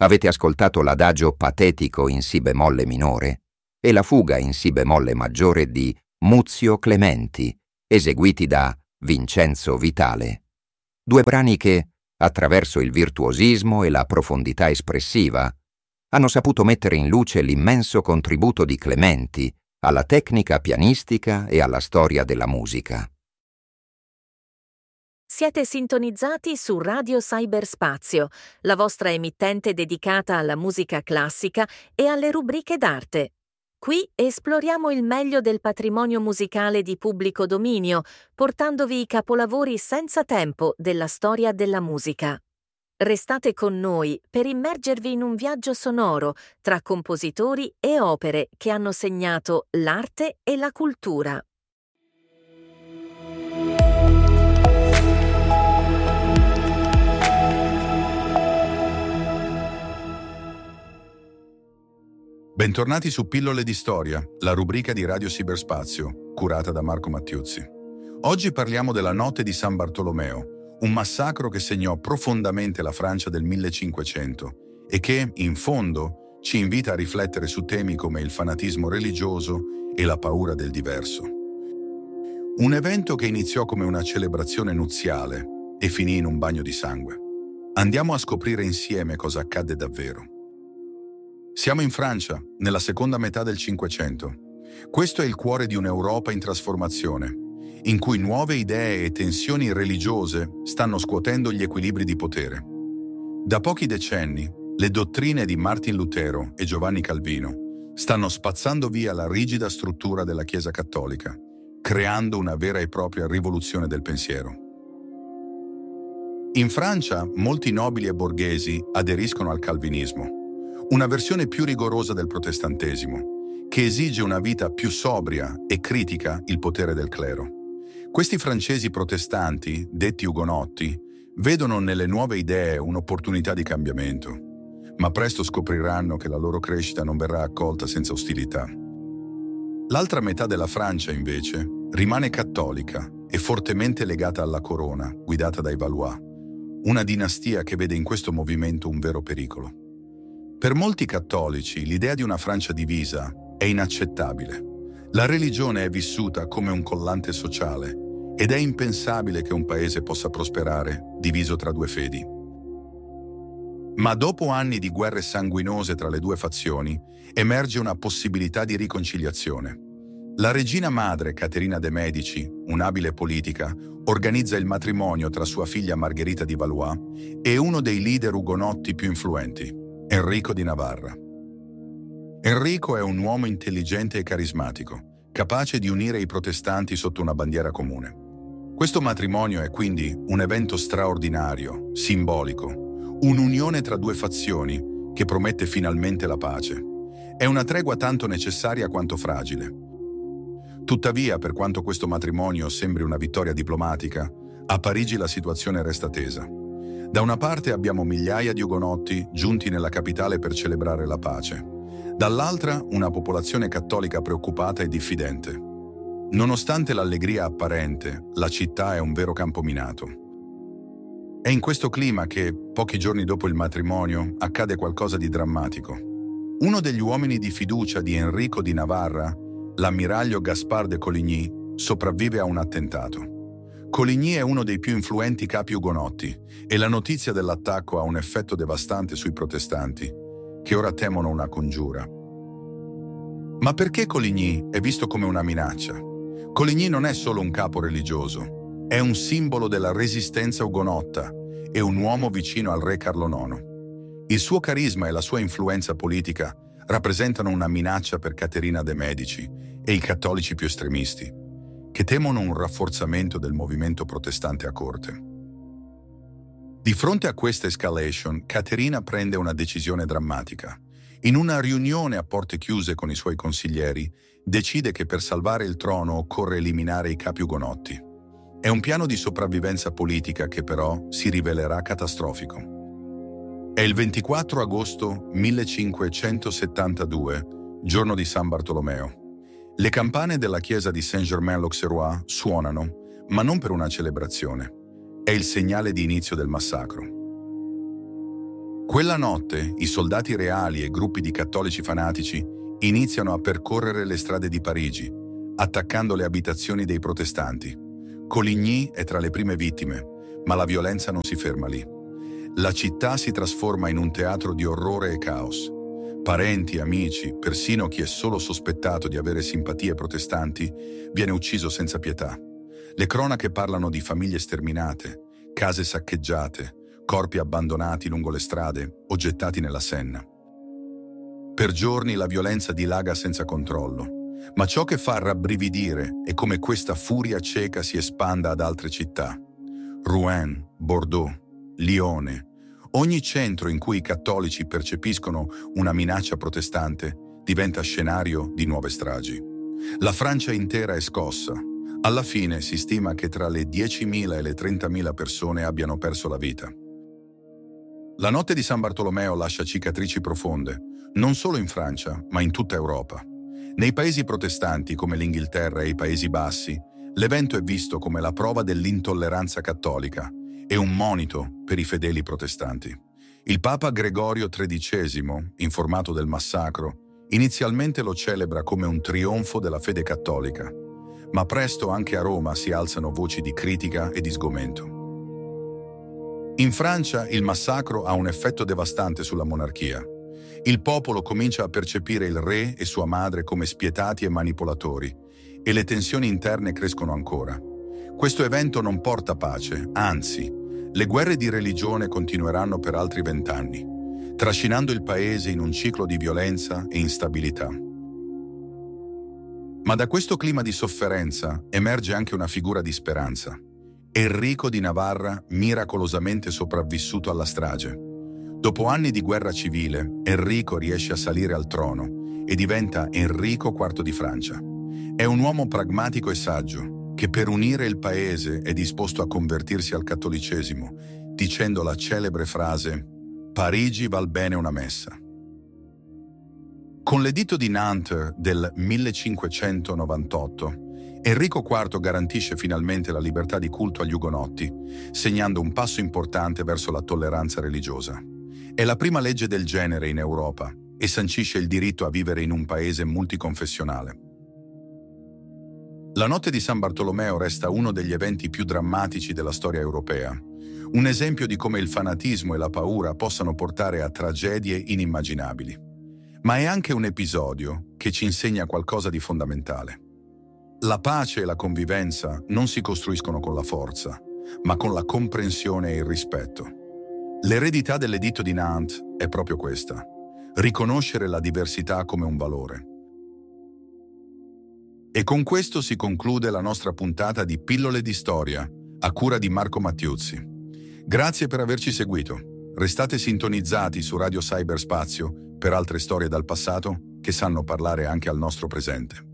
Avete ascoltato l'adagio patetico in si bemolle minore e la fuga in si bemolle maggiore di Muzio Clementi, eseguiti da Vincenzo Vitale. Due brani che, attraverso il virtuosismo e la profondità espressiva, hanno saputo mettere in luce l'immenso contributo di Clementi alla tecnica pianistica e alla storia della musica. Siete sintonizzati su Radio Cyberspazio, la vostra emittente dedicata alla musica classica e alle rubriche d'arte. Qui esploriamo il meglio del patrimonio musicale di pubblico dominio, portandovi i capolavori senza tempo della storia della musica. Restate con noi per immergervi in un viaggio sonoro tra compositori e opere che hanno segnato l'arte e la cultura. Bentornati su Pillole di Storia, la rubrica di Radio Cyberspazio, curata da Marco Mattiuzzi. Oggi parliamo della notte di San Bartolomeo, un massacro che segnò profondamente la Francia del 1500 e che, in fondo, ci invita a riflettere su temi come il fanatismo religioso e la paura del diverso. Un evento che iniziò come una celebrazione nuziale e finì in un bagno di sangue. Andiamo a scoprire insieme cosa accadde davvero. Siamo in Francia, nella seconda metà del Cinquecento. Questo è il cuore di un'Europa in trasformazione, in cui nuove idee e tensioni religiose stanno scuotendo gli equilibri di potere. Da pochi decenni, le dottrine di Martin Lutero e Giovanni Calvino stanno spazzando via la rigida struttura della Chiesa cattolica, creando una vera e propria rivoluzione del pensiero. In Francia, molti nobili e borghesi aderiscono al calvinismo, una versione più rigorosa del protestantesimo, che esige una vita più sobria e critica il potere del clero. Questi francesi protestanti, detti ugonotti, vedono nelle nuove idee un'opportunità di cambiamento, ma presto scopriranno che la loro crescita non verrà accolta senza ostilità. L'altra metà della Francia, invece, rimane cattolica e fortemente legata alla corona, guidata dai Valois, una dinastia che vede in questo movimento un vero pericolo. Per molti cattolici l'idea di una Francia divisa è inaccettabile. La religione è vissuta come un collante sociale ed è impensabile che un paese possa prosperare diviso tra due fedi. Ma dopo anni di guerre sanguinose tra le due fazioni, emerge una possibilità di riconciliazione. La regina madre Caterina de' Medici, un'abile politica, organizza il matrimonio tra sua figlia Margherita di Valois e uno dei leader ugonotti più influenti, Enrico di Navarra. Enrico è un uomo intelligente e carismatico, capace di unire i protestanti sotto una bandiera comune. Questo matrimonio è quindi un evento straordinario, simbolico, un'unione tra due fazioni che promette finalmente la pace. È una tregua tanto necessaria quanto fragile. Tuttavia, per quanto questo matrimonio sembri una vittoria diplomatica, a Parigi la situazione resta tesa. Da una parte abbiamo migliaia di ugonotti giunti nella capitale per celebrare la pace. Dall'altra una popolazione cattolica preoccupata e diffidente. Nonostante l'allegria apparente, la città è un vero campo minato. È in questo clima che, pochi giorni dopo il matrimonio, accade qualcosa di drammatico. Uno degli uomini di fiducia di Enrico di Navarra, l'ammiraglio Gaspard de Coligny, sopravvive a un attentato. Coligny è uno dei più influenti capi ugonotti e la notizia dell'attacco ha un effetto devastante sui protestanti, che ora temono una congiura. Ma perché Coligny è visto come una minaccia? Coligny non è solo un capo religioso, è un simbolo della resistenza ugonotta e un uomo vicino al re Carlo IX. Il suo carisma e la sua influenza politica rappresentano una minaccia per Caterina de' Medici e i cattolici più estremisti, che temono un rafforzamento del movimento protestante a corte. Di fronte a questa escalation, Caterina prende una decisione drammatica. In una riunione a porte chiuse con i suoi consiglieri, decide che per salvare il trono occorre eliminare i capi ugonotti. È un piano di sopravvivenza politica che però si rivelerà catastrofico. È il 24 agosto 1572, giorno di San Bartolomeo. Le campane della chiesa di Saint-Germain-l'Auxerrois suonano, ma non per una celebrazione. È il segnale di inizio del massacro. Quella notte i soldati reali e gruppi di cattolici fanatici iniziano a percorrere le strade di Parigi, attaccando le abitazioni dei protestanti. Coligny è tra le prime vittime, ma la violenza non si ferma lì. La città si trasforma in un teatro di orrore e caos. Parenti, amici, persino chi è solo sospettato di avere simpatie protestanti, viene ucciso senza pietà. Le cronache parlano di famiglie sterminate, case saccheggiate, corpi abbandonati lungo le strade o gettati nella Senna. Per giorni la violenza dilaga senza controllo, ma ciò che fa rabbrividire è come questa furia cieca si espanda ad altre città. Rouen, Bordeaux, Lione, ogni centro in cui i cattolici percepiscono una minaccia protestante diventa scenario di nuove stragi. La Francia intera è scossa. Alla fine si stima che tra le 10.000 e le 30.000 persone abbiano perso la vita. La notte di San Bartolomeo lascia cicatrici profonde, non solo in Francia, ma in tutta Europa. Nei paesi protestanti come l'Inghilterra e i Paesi Bassi, l'evento è visto come la prova dell'intolleranza cattolica e un monito per i fedeli protestanti. Il Papa Gregorio XIII, informato del massacro, inizialmente lo celebra come un trionfo della fede cattolica, ma presto anche a Roma si alzano voci di critica e di sgomento. In Francia il massacro ha un effetto devastante sulla monarchia. Il popolo comincia a percepire il re e sua madre come spietati e manipolatori, e le tensioni interne crescono ancora. Questo evento non porta pace, anzi, le guerre di religione continueranno per altri 20 anni, trascinando il paese in un ciclo di violenza e instabilità. Ma da questo clima di sofferenza emerge anche una figura di speranza. Enrico di Navarra, miracolosamente sopravvissuto alla strage. Dopo anni di guerra civile, Enrico riesce a salire al trono e diventa Enrico IV di Francia. È un uomo pragmatico e saggio, che per unire il paese è disposto a convertirsi al cattolicesimo, dicendo la celebre frase «Parigi val bene una messa». Con l'editto di Nantes del 1598, Enrico IV garantisce finalmente la libertà di culto agli ugonotti, segnando un passo importante verso la tolleranza religiosa. È la prima legge del genere in Europa e sancisce il diritto a vivere in un paese multiconfessionale. La notte di San Bartolomeo resta uno degli eventi più drammatici della storia europea, un esempio di come il fanatismo e la paura possano portare a tragedie inimmaginabili. Ma è anche un episodio che ci insegna qualcosa di fondamentale. La pace e la convivenza non si costruiscono con la forza, ma con la comprensione e il rispetto. L'eredità dell'editto di Nantes è proprio questa: riconoscere la diversità come un valore. E con questo si conclude la nostra puntata di Pillole di Storia, a cura di Marco Mattiuzzi. Grazie per averci seguito. Restate sintonizzati su Radio Cyberspazio per altre storie dal passato che sanno parlare anche al nostro presente.